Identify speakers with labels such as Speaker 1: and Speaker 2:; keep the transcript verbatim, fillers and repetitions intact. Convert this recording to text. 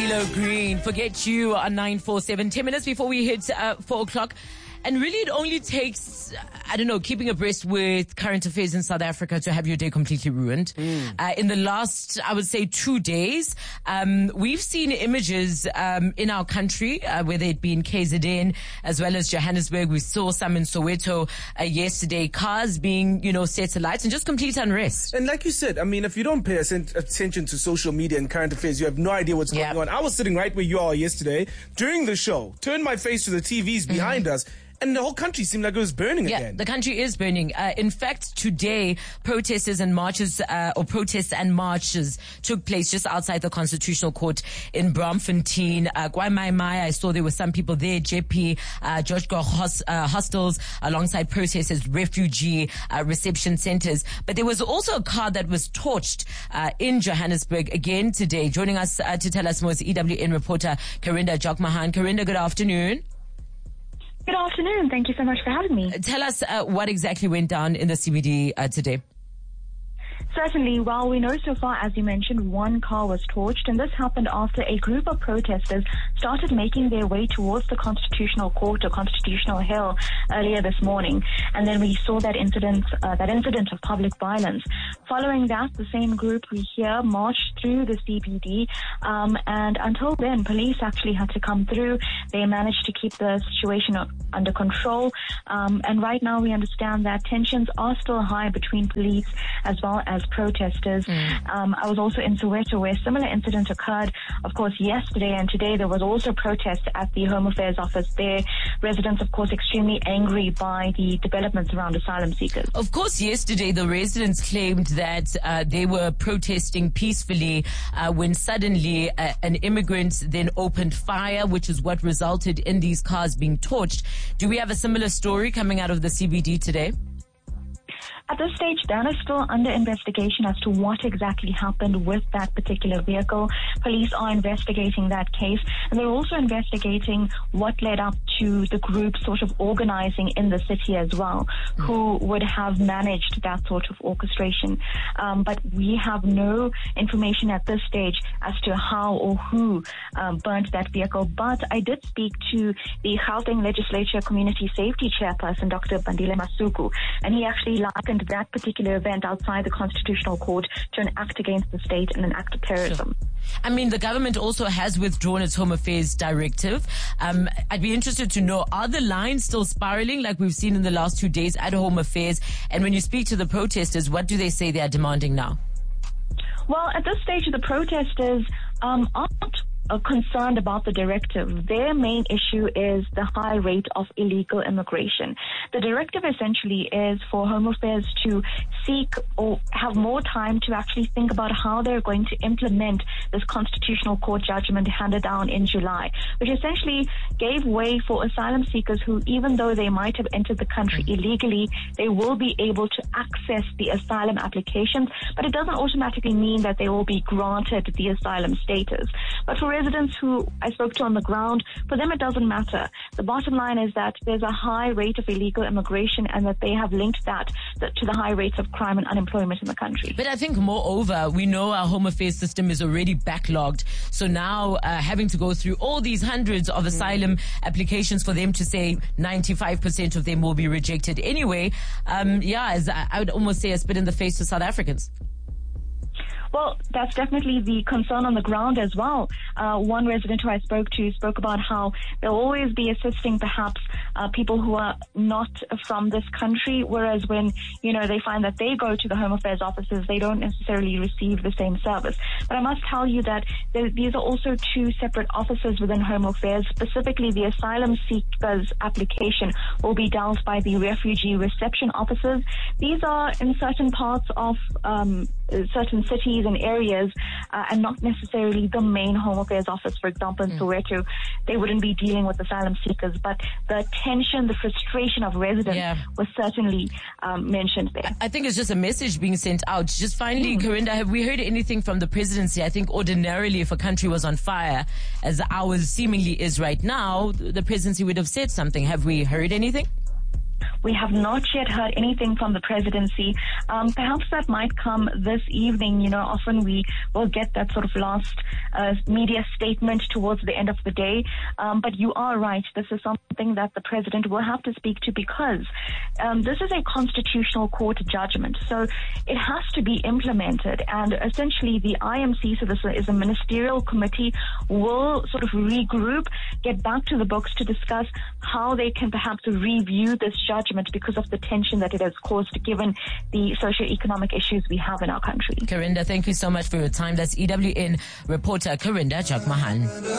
Speaker 1: CeeLo Green, Forget You on nine four seven. Ten minutes before we hit uh, four o'clock. And really it only takes, I don't know, keeping abreast with current affairs in South Africa to have your day completely ruined. Mm. Uh, in the last, I would say, two days, um, we've seen images um, in our country, uh, whether it be in K Z N as well as Johannesburg. We saw some in Soweto uh, yesterday, cars being, you know, set alight and just complete unrest.
Speaker 2: And like you said, I mean, if you don't pay attention to social media and current affairs, you have no idea what's going
Speaker 1: yep.
Speaker 2: on. I was sitting right where you are yesterday during the show, turned my face to the T Vs behind mm-hmm. us, and the whole country seemed like it was burning
Speaker 1: yeah,
Speaker 2: again.
Speaker 1: The country is burning. Uh, in fact, today, protesters and marches, uh, or protests and marches took place just outside the Constitutional Court in Braamfontein. Uh, Mai, I saw there were some people there, J P, uh, George Gore hos- uh, hostels, alongside protesters, refugee uh, reception centers. But there was also a car that was torched uh, in Johannesburg again today. Joining us uh, to tell us more is E W N reporter Karinda Jokmahan. Karinda, good afternoon.
Speaker 3: Good afternoon. Thank you so much for having me.
Speaker 1: Tell us uh, what exactly went down in the C B D uh, today.
Speaker 3: Certainly. Well, we know so far, as you mentioned, one car was torched, and this happened after a group of protesters started making their way towards the Constitutional Court or Constitutional Hill earlier this morning. And then we saw that incident, uh, that incident of public violence. Following that, the same group we hear marched through the C B D, um, and until then, police actually had to come through. They managed to keep the situation under control, um, and right now we understand that tensions are still high between police as well as protesters. Mm. Um, I was also in Soweto where a similar incident occurred, of course, yesterday, and today there was also protests at the Home Affairs office there. Residents, of course, extremely angry by the developments around asylum seekers.
Speaker 1: Of course, yesterday the residents claimed that uh, they were protesting peacefully uh, when suddenly uh, an immigrant then opened fire, which is what resulted in these cars being torched. Do we have a similar story coming out of the C B D today?
Speaker 3: At this stage, that is still under investigation as to what exactly happened with that particular vehicle. Police are investigating that case, and they're also investigating what led up to the group sort of organizing in the city as well, mm. who would have managed that sort of orchestration. Um, but we have no information at this stage as to how or who um, burnt that vehicle. But I did speak to the Gauteng Legislature Community Safety Chairperson, Doctor Bandile Masuku, and he actually likened that particular event outside the Constitutional Court to an act against the state and an act of terrorism.
Speaker 1: Sure. I mean, the government also has withdrawn its Home Affairs directive. Um, I'd be interested to know, are the lines still spiraling like we've seen in the last two days at Home Affairs? And when you speak to the protesters, what do they say they are demanding now?
Speaker 3: Well, at this stage, the protesters um, aren't Uh, concerned about the directive. Their main issue is the high rate of illegal immigration. The directive essentially is for Home Affairs to seek or have more time to actually think about how they're going to implement this Constitutional Court judgment handed down in July, which essentially gave way for asylum seekers who, even though they might have entered the country illegally, they will be able to access the asylum applications, but it doesn't automatically mean that they will be granted the asylum status. But for residents who I spoke to on the ground, for them it doesn't matter. The bottom line is that there's a high rate of illegal immigration and that they have linked that to the high rates of crime and unemployment in the country.
Speaker 1: But I think moreover, we know our Home Affairs system is already backlogged. So now uh, having to go through all these hundreds of asylum mm. applications for them to say ninety-five percent of them will be rejected anyway, um, yeah, as I would almost say a spit in the face to South Africans.
Speaker 3: Well, that's definitely the concern on the ground as well. Uh, one resident who I spoke to spoke about how they'll always be assisting perhaps uh, people who are not from this country, whereas when, you know, they find that they go to the Home Affairs offices, they don't necessarily receive the same service. But I must tell you that there, these are also two separate offices within Home Affairs. Specifically, the asylum seekers application will be dealt by the refugee reception offices. These are in certain parts of um, certain cities and areas, uh, and not necessarily the main Home Affairs office. For example, in mm. Soweto, they wouldn't be dealing with asylum seekers, but the tension, the frustration of residents yeah. was certainly um, mentioned there.
Speaker 1: I think it's just a message being sent out. Just finally, mm. Karinda, have we heard anything from the presidency? I think ordinarily if a country was on fire, as ours seemingly is right now, the presidency would have said something. Have we heard anything?
Speaker 3: We have not yet heard anything from the presidency. Um, perhaps that might come this evening. You know, often we will get that sort of last uh, media statement towards the end of the day. Um, but you are right. This is something that the president will have to speak to, because um, this is a constitutional court judgment. So it has to be implemented. And essentially the I M C, so this is a ministerial committee, will sort of regroup, get back to the books to discuss how they can perhaps review this judgment because of the tension that it has caused given the socio-economic issues we have in our country.
Speaker 1: Karinda, thank you so much for your time. That's E W N reporter Karinda Jagmohan.